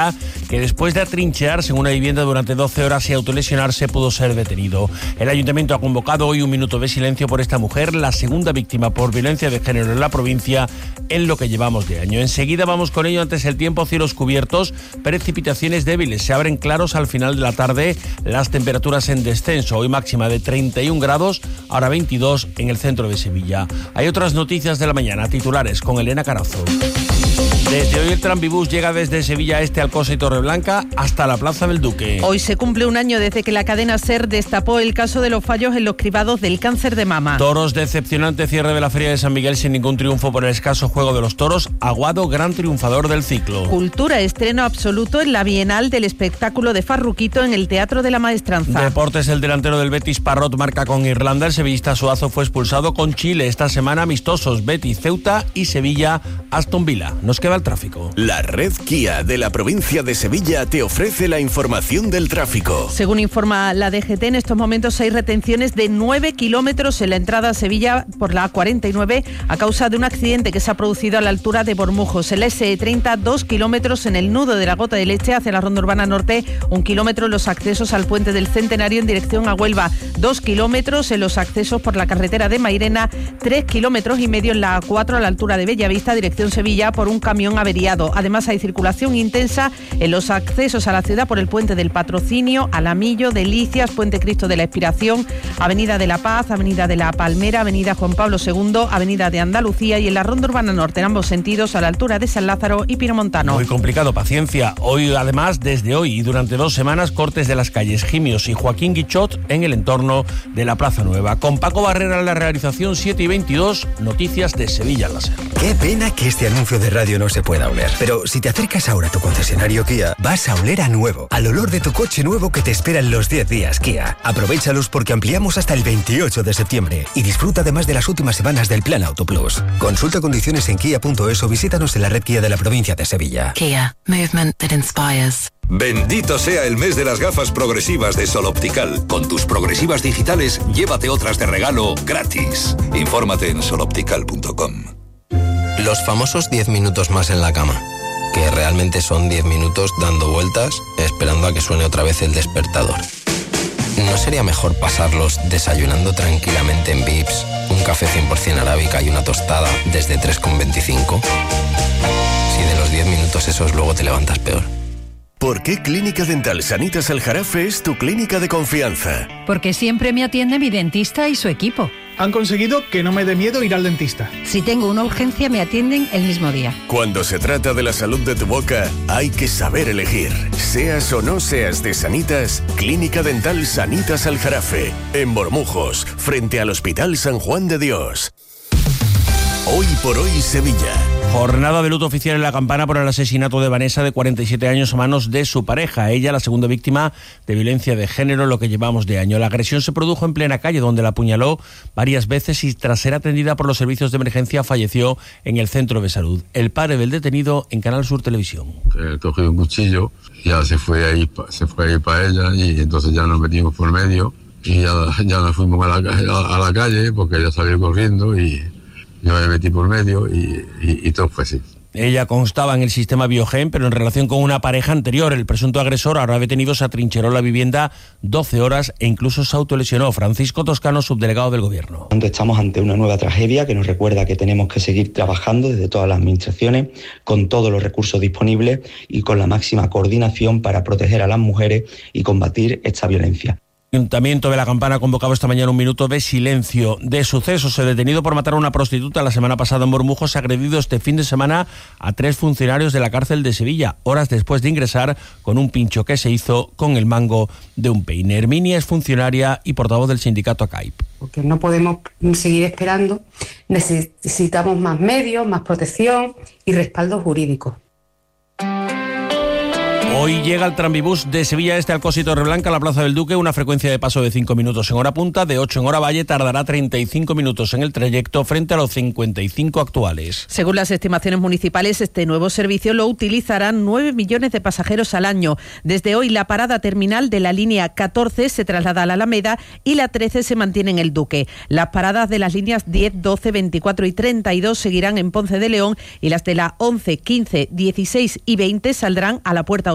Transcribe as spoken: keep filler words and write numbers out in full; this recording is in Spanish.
Sevilla, que después de atrincherarse en una vivienda durante doce horas y autolesionarse pudo ser detenido. El ayuntamiento ha convocado hoy un minuto de silencio por esta mujer, la segunda víctima por violencia de género en la provincia en lo que llevamos de año. Enseguida vamos con ello. Antes el tiempo, cielos cubiertos, precipitaciones débiles. Se abren claros al final de la tarde, las temperaturas en descenso. Hoy máxima de treinta y un grados, ahora veintidós en el centro de Sevilla. Hay otras noticias de la mañana, titulares con Elena Carazo. Desde hoy el Tranvibús llega desde Sevilla Este, Alcosa y Torreblanca hasta la Plaza del Duque. Hoy se cumple un año desde que la cadena SER destapó el caso de los fallos en los cribados del cáncer de mama. Toros, decepcionante cierre de la Feria de San Miguel sin ningún triunfo por el escaso juego de los toros. Aguado, gran triunfador del ciclo. Cultura, estreno absoluto en la Bienal del espectáculo de Farruquito en el Teatro de la Maestranza. Deportes, el delantero del Betis, Parrot, marca con Irlanda. El sevillista Suazo fue expulsado con Chile. Esta semana amistosos Betis, Ceuta y Sevilla, Aston Villa. Nos queda el tráfico. La red Kia de la provincia de Sevilla te ofrece la información del tráfico. Según informa la D G T, en estos momentos hay retenciones de nueve kilómetros en la entrada a Sevilla por la A cuarenta y nueve a causa de un accidente que se ha producido a la altura de Bormujos. En la S E treinta, dos kilómetros en el nudo de la Gota de Leche hacia la Ronda Urbana Norte, un kilómetro en los accesos al Puente del Centenario en dirección a Huelva, dos kilómetros en los accesos por la carretera de Mairena, tres kilómetros y medio en la A cuatro a la altura de Bellavista, dirección Sevilla, por un camión averiado. Además hay circulación intensa en los accesos a la ciudad por el Puente del Patrocinio, Alamillo, Delicias, Puente Cristo de la Expiración, Avenida de la Paz, Avenida de la Palmera, Avenida Juan Pablo segundo, Avenida de Andalucía y en la Ronda Urbana Norte en ambos sentidos a la altura de San Lázaro y Pinomontano. Muy complicado, paciencia. Hoy además, desde hoy y durante dos semanas, cortes de las calles Gimios y Joaquín Guichot en el entorno de la Plaza Nueva. Con Paco Barrera en la realización, siete y veintidós, noticias de Sevilla Láser. Qué pena que este anuncio de radio no se pueda oler. Pero si te acercas ahora a tu concesionario Kia, vas a oler a nuevo, al olor de tu coche nuevo que te espera en los diez días Kia. Aprovéchalos porque ampliamos hasta el veintiocho de septiembre y disfruta además de las últimas semanas del Plan Auto Plus. Consulta condiciones en kia punto es o visítanos en la red Kia de la provincia de Sevilla. Kia, movement that inspires. Bendito sea el mes de las gafas progresivas de Sol Optical. Con tus progresivas digitales, llévate otras de regalo gratis. Infórmate en sol optical punto com. Los famosos diez minutos más en la cama, que realmente son diez minutos dando vueltas, esperando a que suene otra vez el despertador. ¿No sería mejor pasarlos desayunando tranquilamente en Vips, un café cien por ciento arábica y una tostada desde tres con veinticinco? Si de los diez minutos esos luego te levantas peor. ¿Por qué Clínica Dental Sanitas Aljarafe es tu clínica de confianza? Porque siempre me atiende mi dentista y su equipo. Han conseguido que no me dé miedo ir al dentista. Si tengo una urgencia, me atienden el mismo día. Cuando se trata de la salud de tu boca, hay que saber elegir. Seas o no seas de Sanitas, Clínica Dental Sanitas Aljarafe, en Bormujos, frente al Hospital San Juan de Dios. Hoy por hoy Sevilla. Jornada de luto oficial en La Campana por el asesinato de Vanessa, de cuarenta y siete años, a manos de su pareja. Ella, la segunda víctima de violencia de género en lo que llevamos de año. La agresión se produjo en plena calle, donde la apuñaló varias veces y tras ser atendida por los servicios de emergencia falleció en el centro de salud. El padre del detenido en Canal Sur Televisión. Eh, cogió un cuchillo, ya se fue ahí, se fue ahí para ella y entonces ya nos metimos por medio y ya, ya nos fuimos a la, a, a la calle porque ella salió corriendo y yo me metí por medio y, y, y todo fue así. Ella constaba en el sistema Biogen, pero en relación con una pareja anterior. El presunto agresor, ahora detenido, se atrincheró en la vivienda doce horas e incluso se autolesionó. Francisco Toscano, subdelegado del Gobierno. Estamos ante una nueva tragedia que nos recuerda que tenemos que seguir trabajando desde todas las administraciones, con todos los recursos disponibles y con la máxima coordinación para proteger a las mujeres y combatir esta violencia. El Ayuntamiento de La Campana ha convocado esta mañana un minuto de silencio de sucesos. El detenido por matar a una prostituta la semana pasada en Bormujos ha agredido este fin de semana a tres funcionarios de la cárcel de Sevilla, horas después de ingresar con un pincho que se hizo con el mango de un peine. Herminia es funcionaria y portavoz del sindicato ACAIP. Porque no podemos seguir esperando, necesitamos más medios, más protección y respaldo jurídico. Hoy llega el Tranvibús de Sevilla Este, Alcosa y Torreblanca a la Plaza del Duque, una frecuencia de paso de cinco minutos en hora punta, de ocho en hora valle, tardará treinta y cinco minutos en el trayecto frente a los cincuenta y cinco actuales. Según las estimaciones municipales, este nuevo servicio lo utilizarán nueve millones de pasajeros al año. Desde hoy la parada terminal de la línea catorce se traslada a la Alameda y la trece se mantiene en el Duque. Las paradas de las líneas diez, doce, veinticuatro y treinta y dos seguirán en Ponce de León y las de la once, quince, dieciséis y veinte saldrán a la Puerta